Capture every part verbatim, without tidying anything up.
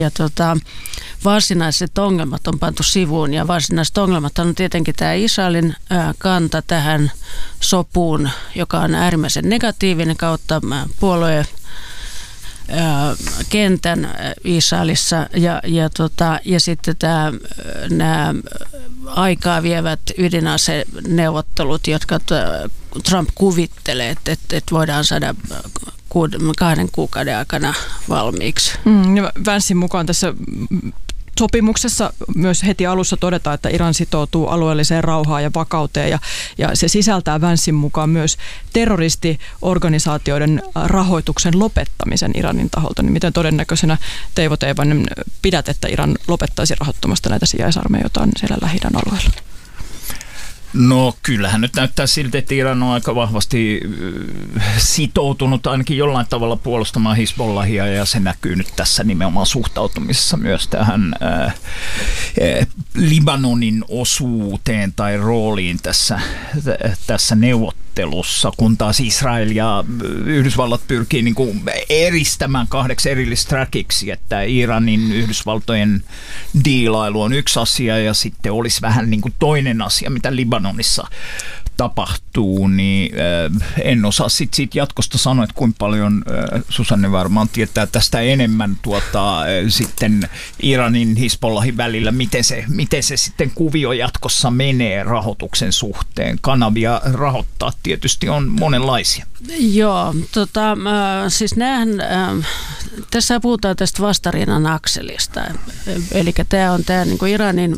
Ja tota, varsinaiset ongelmat on pantu sivuun ja varsinaiset ongelmat on tietenkin tämä Israelin ää, kanta tähän sopuun, joka on äärimmäisen negatiivinen kautta puolueen ää, kentän Israelissa ja, ja, tota, ja sitten tämä, nämä aikaa vievät ydinaseneuvottelut, jotka Trump kuvittelee, että, että, että voidaan saada kahden kuukauden aikana valmiiksi. Mm, ja Vancen mukaan tässä sopimuksessa myös heti alussa todetaan, että Iran sitoutuu alueelliseen rauhaan ja vakauteen ja, ja se sisältää Vancen mukaan myös terroristiorganisaatioiden rahoituksen lopettamisen Iranin taholta. Niin miten todennäköisenä Teivo Teivainen pidät, että Iran lopettaisi rahoittamasta näitä sijaisarmeijoita siellä Lähi-idän alueella? No kyllähän nyt näyttää siltä, että Iran on aika vahvasti sitoutunut ainakin jollain tavalla puolustamaan Hizbollahia ja se näkyy nyt tässä nimenomaan suhtautumisessa myös tähän ää, ää, Libanonin osuuteen tai rooliin tässä, t- tässä neuvottelussa, kun taas Israel ja Yhdysvallat pyrkii niin kuin eristämään kahdeksi erillistrackiksi, että Iranin Yhdysvaltojen diilailu on yksi asia ja sitten olisi vähän niin kuin toinen asia, mitä Libanonissa tapahtuu, niin äh, en osaa sit siitä jatkosta sanoa, että kuinka paljon äh, Susanne varmaan tietää tästä enemmän tuota, äh, sitten Iranin Hizbollahin välillä, miten se, miten se sitten kuvio jatkossa menee rahoituksen suhteen. Kanavia rahoittaa tietysti on monenlaisia. Joo, tota, äh, siis näähän, äh, tässä puhutaan tästä vastarinnan akselista, eli tämä on tämä niin Iranin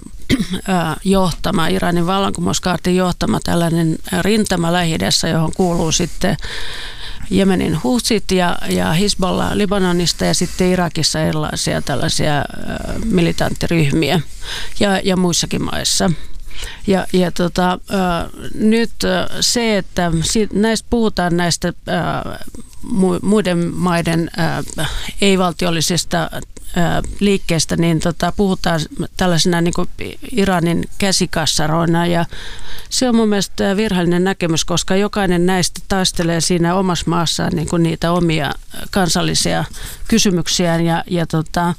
johtama, Iranin vallankumouskaartin johtama tällainen rintama Lähi-idässä, johon kuuluu sitten Jemenin Houthit ja, ja Hizbollah Libanonista ja sitten Irakissa erilaisia tällaisia äh, militanttiryhmiä ja, ja muissakin maissa. Ja, ja tota, äh, nyt äh, se, että si- näistä puhutaan näistä äh, mu- muiden maiden äh, ei-valtiollisista liikkeestä, niin tota, puhutaan tällaisena niin kuin Iranin käsikassaroina ja se on mun mielestä virheellinen näkemys, koska jokainen näistä taistelee siinä omassa maassaan niin kuin niitä omia kansallisia kysymyksiään ja, ja tota,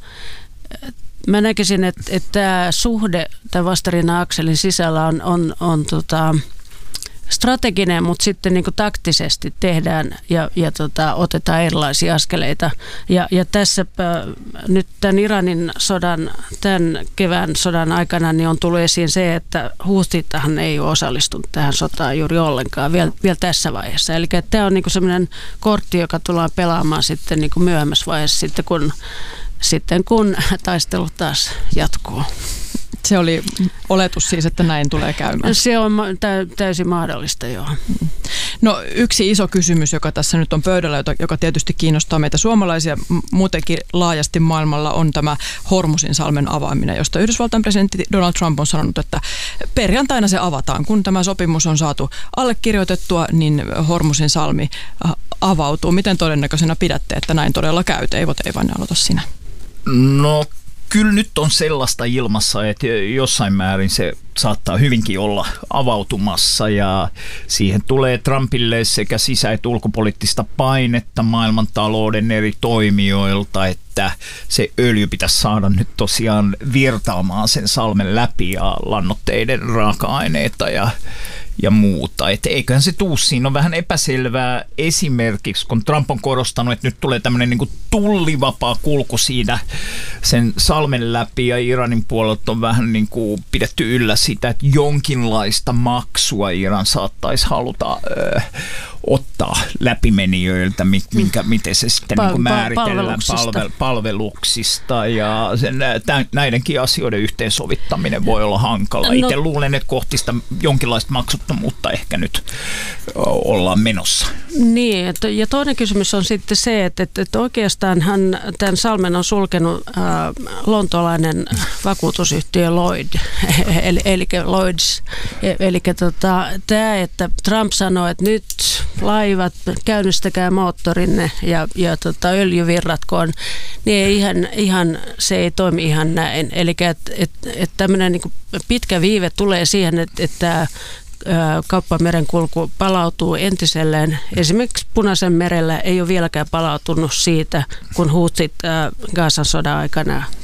mä näkisin, että, että tämä suhde tämän vastarinnan-akselin sisällä on, on, on tota, strateginen, mutta sitten niin kuin taktisesti tehdään ja, ja tota, otetaan erilaisia askeleita. Ja, ja tässä äh, nyt tämän Iranin sodan, tämän kevään sodan aikana niin on tullut esiin se, että Houthitahan ei ole osallistunut tähän sotaan juuri ollenkaan vielä, vielä tässä vaiheessa. Eli tämä on niin kuin sellainen kortti, joka tullaan pelaamaan sitten niin kuin myöhemmässä vaiheessa, sitten kun, sitten kun taistelu taas jatkuu. Se oli oletus siis, että näin tulee käymään. Se on täysin mahdollista, joo. No yksi iso kysymys, joka tässä nyt on pöydällä, joka tietysti kiinnostaa meitä suomalaisia muutenkin laajasti maailmalla, on tämä Hormusin salmen avaaminen, josta Yhdysvaltain presidentti Donald Trump on sanonut, että perjantaina se avataan. Kun tämä sopimus on saatu allekirjoitettua, niin Hormusin salmi avautuu. Miten todennäköisenä pidätte, että näin todella käy? Eivot ei vain aloita sinä. No kyllä nyt on sellaista ilmassa, että jossain määrin se saattaa hyvinkin olla avautumassa ja siihen tulee Trumpille sekä sisä- että ulkopoliittista painetta maailmantalouden eri toimijoilta, että se öljy pitäisi saada nyt tosiaan virtaamaan sen salmen läpi ja lannoitteiden raaka-aineita ja ja muuta. Että eiköhän se tuu. Siinä on vähän epäselvää esimerkiksi, kun Trump on korostanut, että nyt tulee tämmöinen niin kuin tullivapaa kulku siinä sen salmen läpi ja Iranin puolelta on vähän niin kuin pidetty yllä sitä, että jonkinlaista maksua Iran saattaisi haluta ö, ottaa läpimenijöiltä, minkä, miten se sitten Pal- niin kuin määritellään palveluksista. Palvel, palveluksista ja sen, näidenkin asioiden yhteensovittaminen voi olla hankala. No, itse luulen, että kohti sitä jonkinlaista maksuttomuutta ehkä nyt ollaan menossa. Niin, et, ja toinen kysymys on sitten se, että, että, että oikeastaan hän, tämän salmen on sulkenut äh, lontoolainen vakuutusyhtiö Lloyd, eli, eli Lloyds. Eli tota, tämä, että Trump sanoi, että nyt laivat, käynnistäkää moottorinne ja, ja tota, öljyvirratkoon, niin ei ihan, ihan, se ei toimi ihan näin. Eli että et, et tämmöinen niin kuin pitkä viive tulee siihen, että, että kauppamerenkulku palautuu entiselleen. Esimerkiksi Punaisen merellä ei ole vieläkään palautunut siitä, kun Houthit Gazan sodan aikana